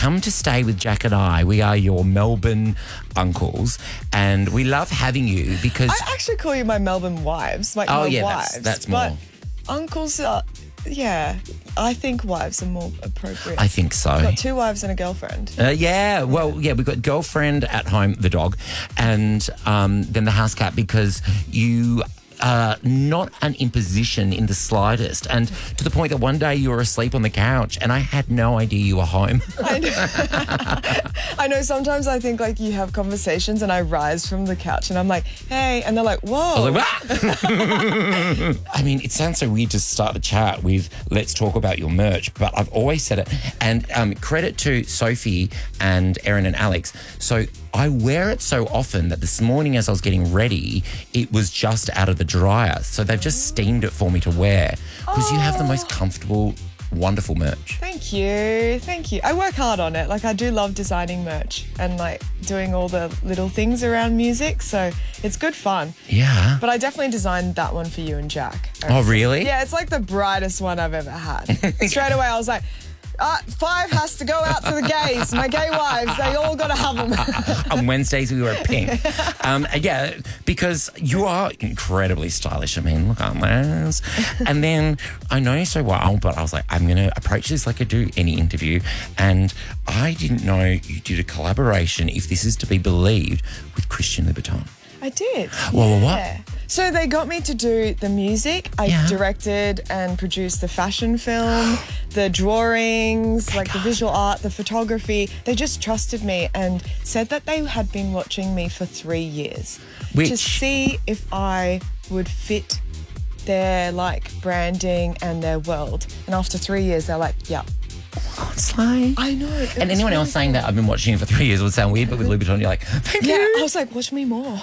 come to stay with Jack and I. We are your Melbourne uncles, and we love having you because... I actually call you my Melbourne wives. Like wives. That's more. But uncles are, yeah, I think wives are more appropriate. I think so. I've got 2 wives and a girlfriend. We've got girlfriend at home, the dog, and then the house cat because you... not an imposition in the slightest, and to the point that one day you were asleep on the couch and I had no idea you were home. I know. I know, sometimes I think like you have conversations and I rise from the couch and I'm like, hey, and they're like, whoa. I was like, what? I mean, it sounds so weird to start the chat with let's talk about your merch, but I've always said it, and credit to Sophie and Erin and Alex. So I wear it so often that this morning as I was getting ready, it was just out of the dryer. So they've just steamed it for me to wear because you have the most comfortable, wonderful merch. Thank you. Thank you. I work hard on it. Like, I do love designing merch and like doing all the little things around music. So it's good fun. Yeah. But I definitely designed that one for you and Jack. Oh, really? Yeah, it's like the brightest one I've ever had. Straight away, I was like, 5 has to go out to the gays, my gay wives. They all got to have them. On Wednesdays, we wear pink. Yeah, because you are incredibly stylish. I mean, look at this. And then I know you so well, but I was like, I'm going to approach this like I do any interview. And I didn't know you did a collaboration, if this is to be believed, with Christian Louboutin. I did. Well, yeah. What? So they got me to do the music. I directed and produced the fashion film, the drawings, like the visual art, the photography. They just trusted me and said that they had been watching me for 3 years to see if I would fit their like branding and their world. And after 3 years, they're like, yeah. It's like... I know. And anyone else saying that I've been watching you for 3 years would sound weird, but with Louboutin, you're like, thank you. I was like, watch me more.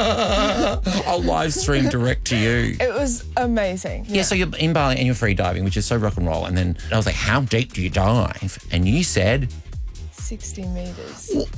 I'll live stream direct to you. It was amazing. Yeah, so you're in Bali and you're free diving, which is so rock and roll. And then I was like, how deep do you dive? And you said... 60 metres.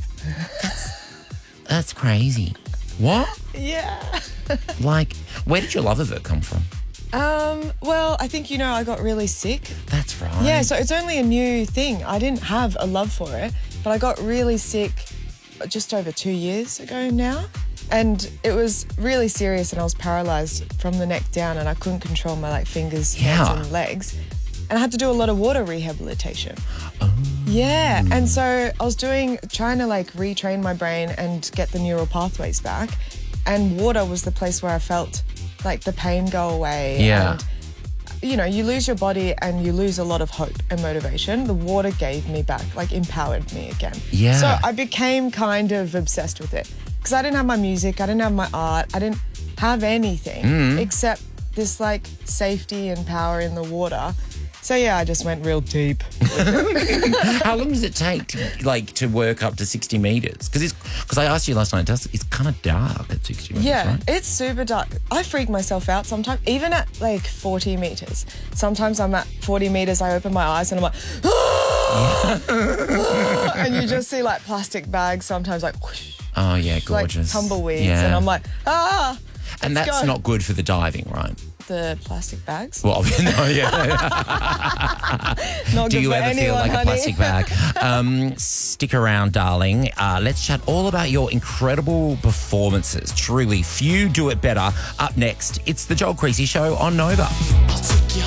That's crazy. What? Yeah. Like, where did your love of it come from? Well, I think, I got really sick. That's right. Yeah, so it's only a new thing. I didn't have a love for it, but I got really sick just over 2 years ago now. And it was really serious and I was paralysed from the neck down and I couldn't control my fingers, hands and legs. And I had to do a lot of water rehabilitation. Oh. Yeah, and so I was trying to retrain my brain and get the neural pathways back. And water was the place where I felt like the pain go away. Yeah. And, you lose your body and you lose a lot of hope and motivation. The water gave me back, empowered me again. Yeah. So I became kind of obsessed with it because I didn't have my music, I didn't have my art, I didn't have anything except this safety and power in the water. So yeah, I just went real deep. How long does it take to work up to 60 metres? Because I asked you last night, it's kind of dark at 60 metres, Yeah, right? it's super dark. I freak myself out sometimes, even at 40 metres. Sometimes I'm at 40 metres, I open my eyes and I'm like, ah! And you just see plastic bags sometimes whoosh. Oh yeah, gorgeous. Tumbleweeds, yeah. and I'm like, ah! And that's not good for the diving, right? The plastic bags? Well, no, yeah. Not Do good you for ever anyone, feel like honey. a plastic bag? Stick around, darling. Let's chat all about your incredible performances. Truly, few do it better. Up next, it's the Joel Creasy Show on Nova. I'll take you